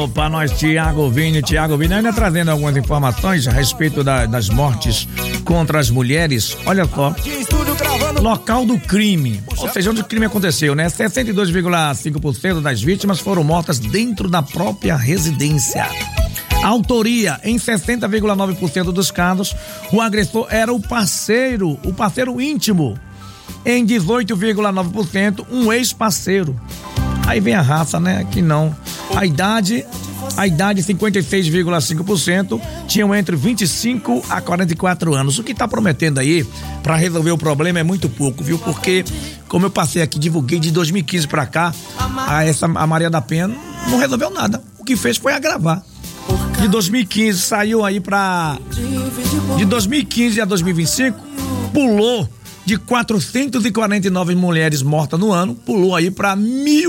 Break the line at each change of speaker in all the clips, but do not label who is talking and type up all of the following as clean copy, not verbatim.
Pra nós, Tiago Vini ainda trazendo algumas informações a respeito das mortes contra as mulheres. Olha só, local do crime, ou seja, onde o crime aconteceu, né? 62,5% das vítimas foram mortas dentro da própria residência. Autoria, em 60,9% dos casos, o agressor era o parceiro íntimo. Em 18,9%, um ex-parceiro. Aí vem a raça, né? Que não. A idade 56,5%, tinham entre 25 a 44 anos. O que tá prometendo aí para resolver o problema é muito pouco, viu? Porque, como eu passei aqui, divulguei de 2015 para cá, a Maria da Penha não resolveu nada. O que fez foi agravar. De 2015 saiu aí de 2015 a 2025, pulou de 449 mulheres mortas no ano, pulou aí para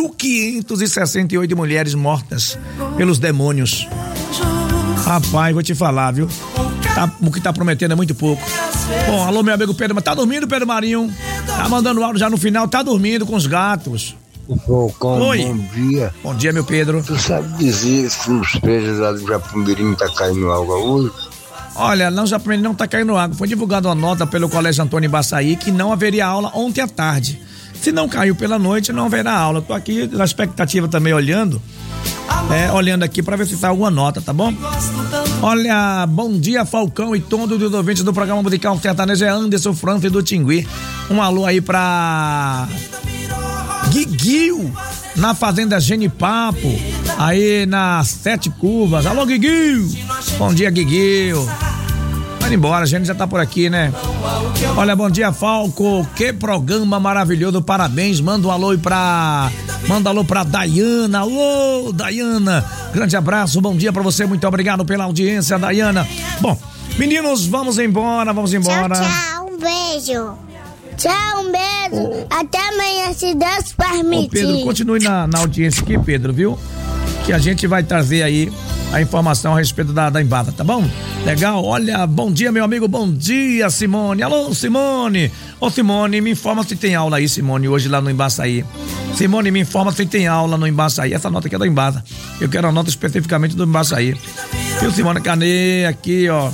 1.568 mulheres mortas pelos demônios. Rapaz, vou te falar, viu? O que tá prometendo é muito pouco. Bom, alô, meu amigo Pedro, tá dormindo, Pedro Marinho? Tá mandando áudio já no final, tá dormindo com os gatos.
Falcão,
oi.
Bom dia.
Bom dia, meu Pedro.
Tu sabe dizer se os prédios lá do Japondirim tá caindo água hoje?
Olha, não, Japondirim não tá caindo água. Foi divulgada uma nota pelo Colégio Antônio Embaçaí que não haveria aula ontem à tarde. Se não caiu pela noite, não haverá aula. Tô aqui na expectativa também olhando aqui pra ver se sai alguma nota, tá bom? Olha, bom dia, Falcão e todos os ouvintes do programa musical sertanejo, é Anderson França do Tingui. Um alô aí pra Guiguil, na fazenda Genipapo, aí nas Sete Curvas. Alô, Guiguil! Bom dia, Guiguil. Vai embora, a gente já tá por aqui, né? Olha, bom dia, Falco. Que programa maravilhoso, parabéns. Manda um alô pra Dayana. Alô, Dayana. Grande abraço, bom dia pra você. Muito obrigado pela audiência, Dayana. Bom, meninos, vamos embora.
Tchau, um beijo. Tchau, um beijo. Até amanhã, se Deus permitir.
Pedro, continue na audiência aqui, Pedro, viu? Que a gente vai trazer aí a informação a respeito da Embasa, tá bom? Legal, olha, bom dia, meu amigo, bom dia, Simone. Alô, Simone. Ô, Simone, me informa se tem aula aí, Simone, hoje lá no Embaçaí. Simone, me informa se tem aula no Embaçaí. Essa nota aqui é da Embasa. Eu quero a nota especificamente do Embaçaí. Viu, Simone? Cadê? Aqui, ó.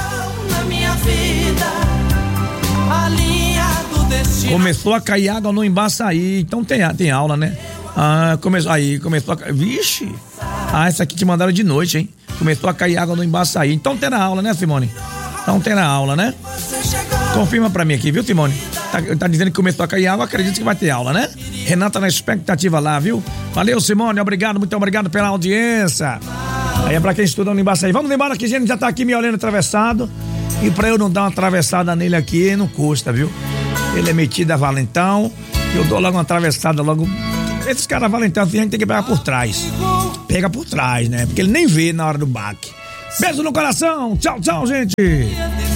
Começou a cair água no Embaçaí, então tem aula, né? Começou a cair. Vixe! Essa aqui te mandaram de noite, hein? Começou a cair água no Embaçaí. Então terá aula, né, Simone? Então terá aula, né? Confirma pra mim aqui, viu, Simone? Tá dizendo que começou a cair água, acredito que vai ter aula, né? Renata na expectativa lá, viu? Valeu, Simone, obrigado, muito obrigado pela audiência. Aí é pra quem estuda no Embaçaí. Vamos embora que a gente já tá aqui me olhando atravessado. E pra eu não dar uma atravessada nele aqui, não custa, viu? Ele é metido a valentão, eu dou logo uma atravessada, logo. Esses caras valentão, assim, a gente tem que pegar por trás. Pega por trás, né? Porque ele nem vê na hora do baque. Beijo no coração, tchau, tchau, gente.